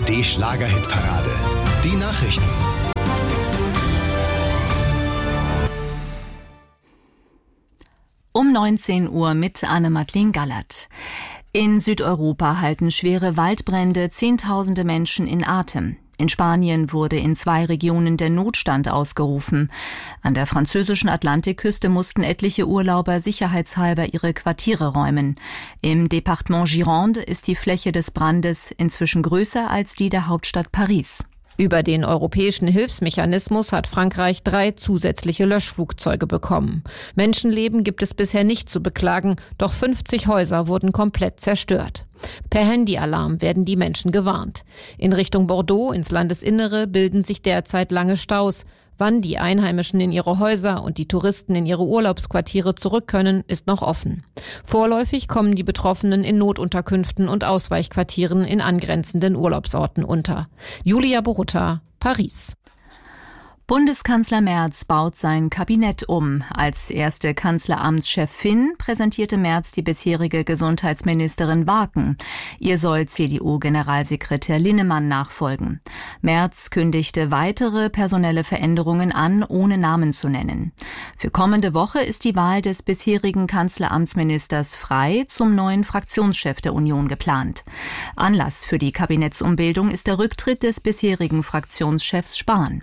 ARD Schlager-Hitparade. Die Nachrichten. Um 19 Uhr mit Anne-Madeleine Gallert. In Südeuropa halten schwere Waldbrände Zehntausende Menschen in Atem. In Spanien wurde in 2 Regionen der Notstand ausgerufen. An der französischen Atlantikküste mussten etliche Urlauber sicherheitshalber ihre Quartiere räumen. Im Departement Gironde ist die Fläche des Brandes inzwischen größer als die der Hauptstadt Paris. Über den europäischen Hilfsmechanismus hat Frankreich 3 zusätzliche Löschflugzeuge bekommen. Menschenleben gibt es bisher nicht zu beklagen, doch 50 Häuser wurden komplett zerstört. Per Handyalarm werden die Menschen gewarnt. In Richtung Bordeaux, ins Landesinnere, bilden sich derzeit lange Staus. Wann die Einheimischen in ihre Häuser und die Touristen in ihre Urlaubsquartiere zurück können, ist noch offen. Vorläufig kommen die Betroffenen in Notunterkünften und Ausweichquartieren in angrenzenden Urlaubsorten unter. Julia Borutta, Paris. Bundeskanzler Merz baut sein Kabinett um. Als erste Kanzleramtschefin präsentierte Merz die bisherige Gesundheitsministerin Waken. Ihr soll CDU-Generalsekretär Linnemann nachfolgen. Merz kündigte weitere personelle Veränderungen an, ohne Namen zu nennen. Für kommende Woche ist die Wahl des bisherigen Kanzleramtsministers Frey zum neuen Fraktionschef der Union geplant. Anlass für die Kabinettsumbildung ist der Rücktritt des bisherigen Fraktionschefs Spahn.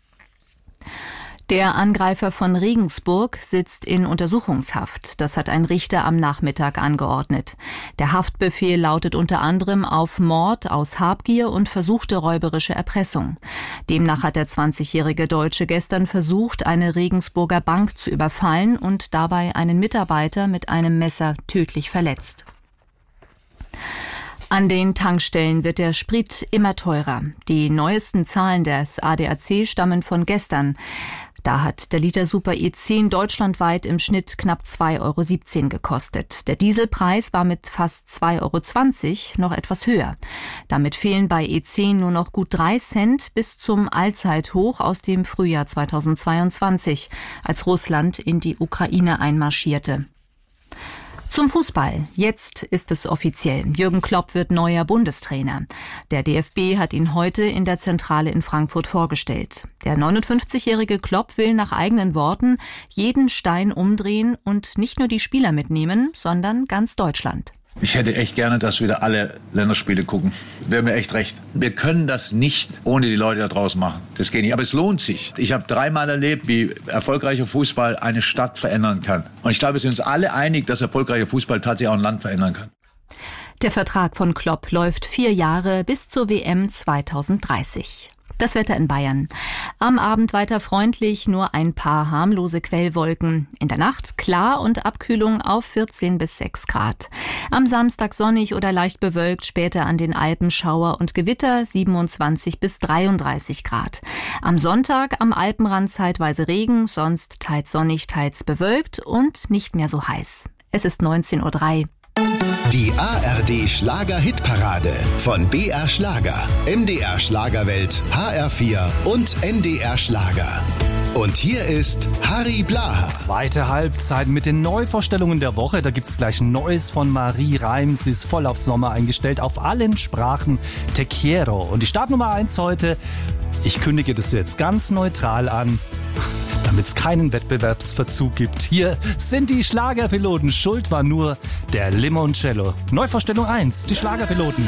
Der Angreifer von Regensburg sitzt in Untersuchungshaft. Das hat ein Richter am Nachmittag angeordnet. Der Haftbefehl lautet unter anderem auf Mord aus Habgier und versuchte räuberische Erpressung. Demnach hat der 20-jährige Deutsche gestern versucht, eine Regensburger Bank zu überfallen und dabei einen Mitarbeiter mit einem Messer tödlich verletzt. An den Tankstellen wird der Sprit immer teurer. Die neuesten Zahlen des ADAC stammen von gestern. Da hat der Liter Super E10 deutschlandweit im Schnitt knapp 2,17 € gekostet. Der Dieselpreis war mit fast 2,20 € noch etwas höher. Damit fehlen bei E10 nur noch gut 3 Cent bis zum Allzeithoch aus dem Frühjahr 2022, als Russland in die Ukraine einmarschierte. Zum Fußball. Jetzt ist es offiziell. Jürgen Klopp wird neuer Bundestrainer. Der DFB hat ihn heute in der Zentrale in Frankfurt vorgestellt. Der 59-jährige Klopp will nach eigenen Worten jeden Stein umdrehen und nicht nur die Spieler mitnehmen, sondern ganz Deutschland. Ich hätte echt gerne, dass wieder alle Länderspiele gucken. Wäre mir echt recht. Wir können das nicht ohne die Leute da draußen machen. Das geht nicht. Aber es lohnt sich. Ich habe 3-mal erlebt, wie erfolgreicher Fußball eine Stadt verändern kann. Und ich glaube, wir sind uns alle einig, dass erfolgreicher Fußball tatsächlich auch ein Land verändern kann. Der Vertrag von Klopp läuft 4 Jahre bis zur WM 2030. Das Wetter in Bayern. Am Abend weiter freundlich, nur ein paar harmlose Quellwolken. In der Nacht klar und Abkühlung auf 14 bis 6 Grad. Am Samstag sonnig oder leicht bewölkt, später an den Alpen Schauer und Gewitter 27 bis 33 Grad. Am Sonntag am Alpenrand zeitweise Regen, sonst teils sonnig, teils bewölkt und nicht mehr so heiß. Es ist 19:03 Uhr. Die ARD Schlager-Hitparade von BR Schlager, MDR Schlagerwelt, HR4 und NDR Schlager. Und hier ist Harry Blaha. Zweite Halbzeit mit den Neuvorstellungen der Woche. Da gibt's gleich ein Neues von Marie Reim. Sie ist voll auf Sommer eingestellt, auf allen Sprachen. Te quiero. Und die Startnummer 1 heute, ich kündige das jetzt ganz neutral an, damit es keinen Wettbewerbsverzug gibt. Hier sind die Schlagerpiloten. Schuld war nur der Limoncello. Neuvorstellung 1, die Schlagerpiloten.